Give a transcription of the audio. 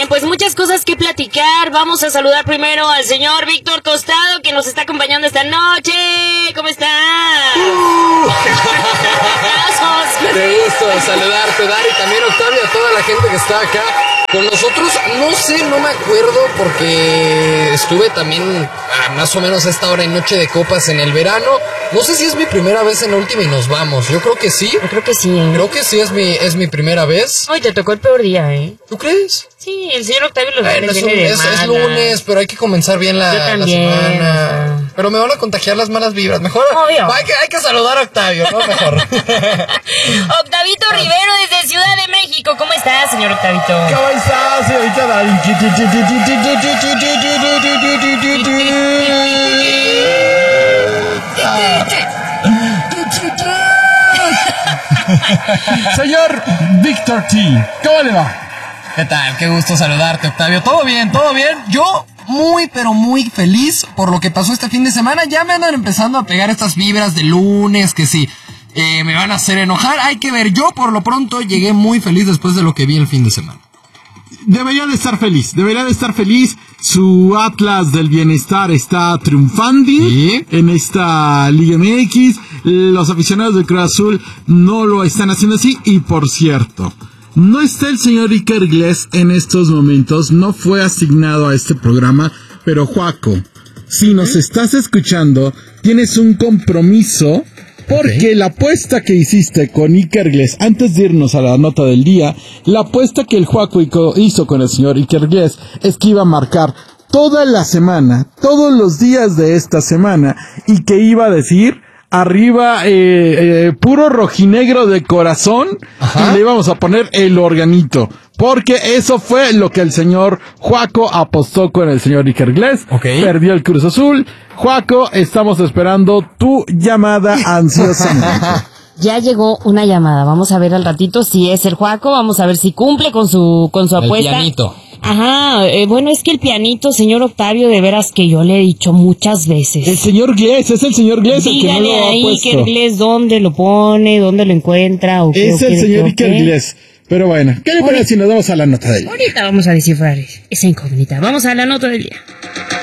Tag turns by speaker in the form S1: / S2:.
S1: Oigan, pues muchas cosas que platicar. Vamos a saludar primero al señor Víctor Tostado, que nos está acompañando esta noche. ¿Cómo está?
S2: Qué gusto saludarte, Dari, también Octavio, a toda la gente que está acá con nosotros. No me acuerdo porque estuve también más o menos a esta hora en Noche de Copas en el verano. No sé si es mi primera vez en la última y nos vamos. Yo creo que sí.
S1: Yo creo que sí, ¿eh?
S2: Creo que sí es mi primera vez.
S1: Hoy te tocó el peor día, ¿eh?
S2: ¿Tú crees?
S1: Sí, el señor Octavio lo
S2: Bueno,
S1: tiene
S2: es lunes, pero hay que comenzar bien la semana. Pero me van a contagiar las malas vibras. Mejor hay que saludar a Octavio, ¿no? Mejor.
S1: Octavito Rivero desde Ciudad de México. ¿Cómo está, señor Octavito?
S3: ¿Cómo está, señorita Dari? Señor Víctor T, ¿cómo le va?
S2: ¿Qué tal? Qué gusto saludarte, Octavio. ¿Todo bien? ¿Todo bien? Yo muy, pero muy feliz por lo que pasó este fin de semana. Ya me andan empezando a pegar estas vibras de lunes, que sí, me van a hacer enojar. Hay que ver, yo por lo pronto llegué muy feliz después de lo que vi el fin de semana.
S3: Debería de estar feliz. Su Atlas del Bienestar está triunfando en esta Liga MX. Los aficionados del Cruz Azul no lo están haciendo así. Y por cierto, no está el señor Iker Iglesias en estos momentos. No fue asignado a este programa. Pero Juaco, si nos estás escuchando, tienes un compromiso. Porque la apuesta que hiciste con Iker Iglesias, antes de irnos a la nota del día, la apuesta que el Juaco hizo con el señor Iker Iglesias es que iba a marcar toda la semana, todos los días de esta semana, y que iba a decir arriba puro rojinegro de corazón. Ajá. Y le íbamos a poner el organito. Porque eso fue lo que el señor Juaco apostó con el señor Iker Iglesias. Okay. Perdió el Cruz Azul. Juaco, estamos esperando tu llamada ansiosamente.
S1: Ya llegó una llamada. Vamos a ver al ratito si es el Juaco. Vamos a ver si cumple con su apuesta.
S2: El pianito.
S1: Ajá, bueno, es que el pianito, señor Octavio, de veras que yo le he dicho muchas veces.
S3: El señor Iglesias, es el señor Iglesias el que no lo ha puesto.
S1: Dígale ahí, Iglesias, ¿dónde lo pone? ¿Dónde lo encuentra? ¿O
S3: es el señor Iker Iglesias. Pero bueno, ¿qué le parece si nos vamos a la nota del día?
S1: Ahorita vamos a descifrar esa incógnita. Vamos a la nota del día.